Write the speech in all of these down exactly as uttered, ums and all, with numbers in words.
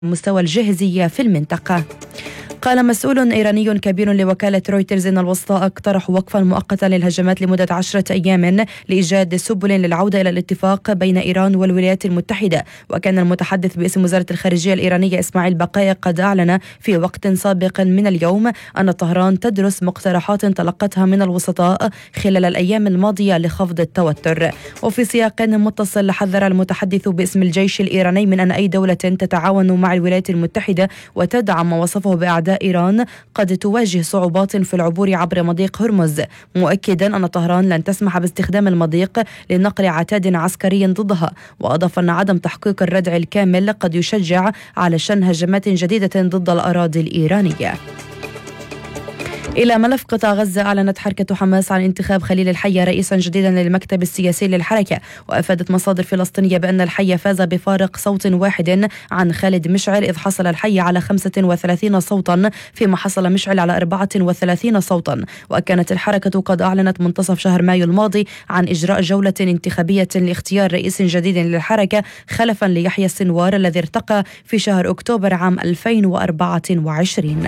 مستوى الجاهزية في المنطقة. قال مسؤول إيراني كبير لوكالة رويترز إن الوسطاء اقترحوا وقفا مؤقتا للهجمات لمدة عشرة أيام لإيجاد سبل للعودة إلى الاتفاق بين إيران والولايات المتحدة. وكان المتحدث باسم وزارة الخارجية الإيرانية إسماعيل بقاء قد أعلن في وقت سابق من اليوم أن طهران تدرس مقترحات تلقتها من الوسطاء خلال الأيام الماضية لخفض التوتر. وفي سياق متصل حذر المتحدث باسم الجيش الإيراني من أن أي دولة تتعاون مع الولايات المتحدة وتدعم ما وصفه بأعداء إيران قد تواجه صعوبات في العبور عبر مضيق هرمز، مؤكدا أن طهران لن تسمح باستخدام المضيق لنقل عتاد عسكري ضدها. وأضاف أن عدم تحقيق الردع الكامل قد يشجع على شن هجمات جديدة ضد الأراضي الإيرانية. إلى ملف قطاع غزة، أعلنت حركة حماس عن انتخاب خليل الحية رئيسا جديدا للمكتب السياسي للحركة. وأفادت مصادر فلسطينية بأن الحية فاز بفارق صوت واحد عن خالد مشعل، إذ حصل الحية على خمسة وثلاثين صوتا فيما حصل مشعل على أربعة وثلاثين صوتا. وكانت الحركة قد أعلنت منتصف شهر مايو الماضي عن إجراء جولة انتخابية لاختيار رئيس جديد للحركة خلفا ليحيى السنوار الذي ارتقى في شهر أكتوبر عام ألفين وأربعة وعشرين.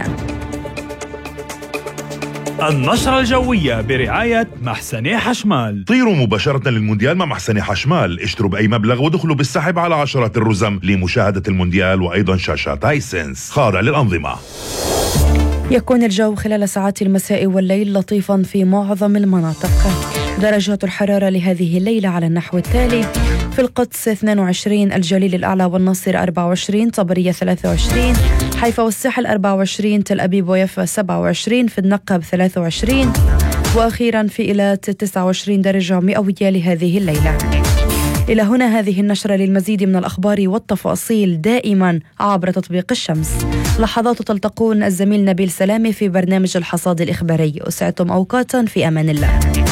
النشرة الجوية برعاية محسني حشمال. طيروا مباشرة للمونديال مع محسني حشمال، اشتروا بأي مبلغ ودخلوا بالسحب على عشرات الرزم لمشاهدة المونديال وأيضا شاشات هايسنس خاضع للأنظمة. يكون الجو خلال ساعات المساء والليل لطيفا في معظم المناطق. درجات الحرارة لهذه الليلة على النحو التالي: في القدس اثنين وعشرين، الجليل الأعلى والناصر أربعة وعشرين، طبرية ثلاثة وعشرين، حيفا والساحل أربعة وعشرين، تل أبيب ويافا سبعة وعشرين، في النقب ثلاثة وعشرين، وأخيرا في إيلات تسعة وعشرين درجة مئوية لهذه الليلة. إلى هنا هذه النشرة. للمزيد من الأخبار والتفاصيل دائما عبر تطبيق الشمس. لحظات تلتقون الزميل نبيل سلامي في برنامج الحصاد الإخباري. أسعدتم أوقاتا في أمان الله.